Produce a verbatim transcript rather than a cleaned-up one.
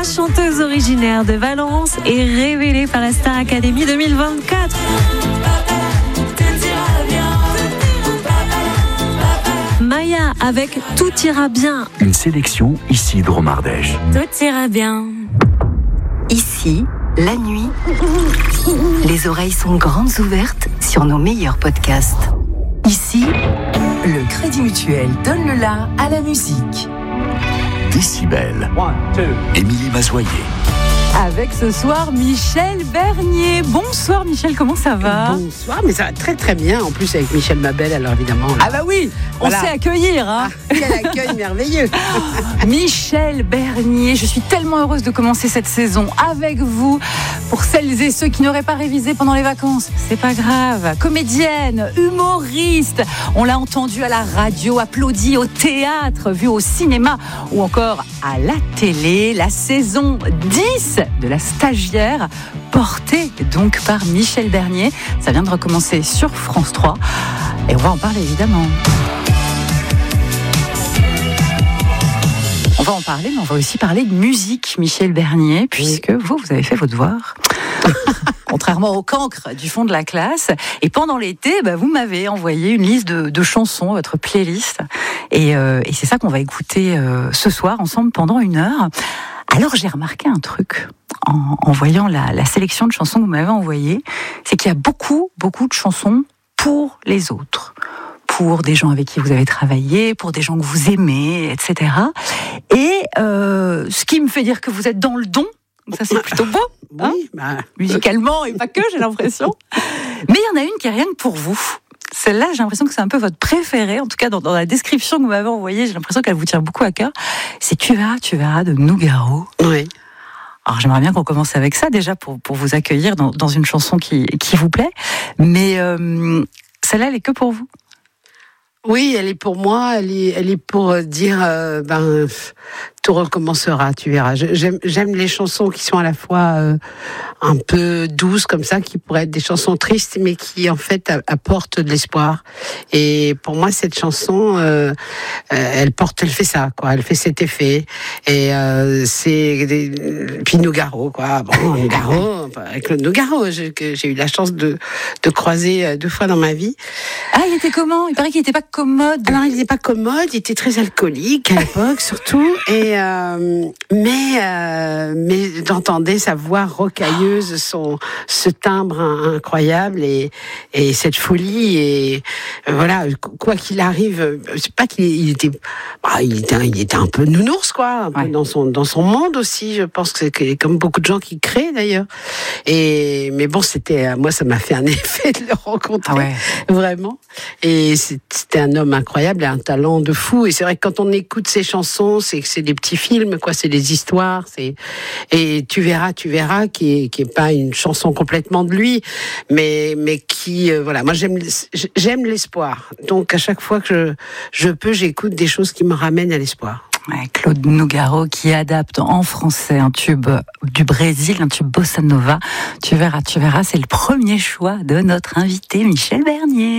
La chanteuse originaire de Valence est révélée par la Star Academy deux mille vingt-quatre. Maya avec Tout ira bien. Une sélection ici de Romardèche. Tout ira bien. Ici, la nuit, les oreilles sont grandes ouvertes sur nos meilleurs podcasts. Ici, le Crédit Mutuel donne le la à la musique. Décibel. Émilie Mazoyer. Avec ce soir Michel Bernier. Bonsoir Michel, comment ça va ? Bonsoir, mais ça va très très bien. En plus avec Michel Mabel, alors évidemment. Là. Ah bah oui, on voilà. sait accueillir. Hein. Ah, quel accueil merveilleux. Michel Bernier, je suis tellement heureuse de commencer cette saison avec vous. Pour celles et ceux qui n'auraient pas révisé pendant les vacances, c'est pas grave. Comédienne, humoriste, on l'a entendu à la radio, applaudi au théâtre, vu au cinéma ou encore à la télé. La saison dix de La Stagiaire, portée donc par Michel Bernier. Ça vient de recommencer sur France trois et on va en parler évidemment. On va en parler, mais on va aussi parler de musique, Michel Bernier, puisque vous, vous avez fait vos devoirs. Contrairement au cancre du fond de la classe. Et pendant l'été, bah, vous m'avez envoyé une liste de, de chansons, votre playlist. Et, euh, et c'est ça qu'on va écouter euh, ce soir ensemble pendant une heure. Alors j'ai remarqué un truc en, en voyant la, la sélection de chansons que vous m'avez envoyées, c'est qu'il y a beaucoup, beaucoup de chansons pour les autres. Pour des gens avec qui vous avez travaillé, pour des gens que vous aimez, et cetera. Et euh, ce qui me fait dire que vous êtes dans le don, donc ça c'est plutôt beau, hein, oui, bah... musicalement et pas que, j'ai l'impression. Mais il y en a une qui est rien que pour vous. Celle-là, j'ai l'impression que c'est un peu votre préférée, en tout cas dans, dans la description que vous m'avez envoyée, j'ai l'impression qu'elle vous tient beaucoup à cœur. C'est Tu verras, tu verras de Nougaro. Oui. Alors j'aimerais bien qu'on commence avec ça déjà pour, pour vous accueillir dans, dans une chanson qui, qui vous plaît. Mais euh, celle-là, elle est que pour vous. Oui, elle est pour moi, elle est, elle est pour dire, euh, ben, tout recommencera, tu verras. J'aime, j'aime les chansons qui sont à la fois euh, un peu douces comme ça, qui pourraient être des chansons tristes, mais qui en fait apportent de l'espoir. Et pour moi, cette chanson, euh, elle porte, elle fait ça, quoi. Elle fait cet effet. Et euh, c'est des... puis Nougaro, quoi. Bon, Nougaro, avec le Nougaro, j'ai, j'ai eu la chance de, de croiser deux fois dans ma vie. Ah, il était comment ? Il paraît qu'il n'était pas commode. Alors, il n'était pas commode, il était très alcoolique à l'époque, surtout. Et euh, mais euh, mais d'entendre sa voix rocailleuse, son ce timbre incroyable et et cette folie et euh, voilà, quoi qu'il arrive, c'est pas qu'il il était, bah, il était il était un peu nounours quoi, un peu ouais. dans son dans son monde aussi. Je pense que c'est comme beaucoup de gens qui créent d'ailleurs. Et mais bon, c'était moi ça m'a fait un effet de le rencontrer, ah ouais. vraiment. Et c'était un homme incroyable et un talent de fou. Et c'est vrai que quand on écoute ses chansons, c'est que c'est des petits films, quoi. C'est des histoires. C'est et tu verras, tu verras, qui est qui est pas une chanson complètement de lui, mais mais qui euh, voilà. Moi j'aime j'aime l'espoir. Donc à chaque fois que je je peux, j'écoute des choses qui me ramènent à l'espoir. Ouais, Claude Nougaro qui adapte en français un tube du Brésil, un tube bossa nova. Tu verras, tu verras, c'est le premier choix de notre invité Michel Bernier.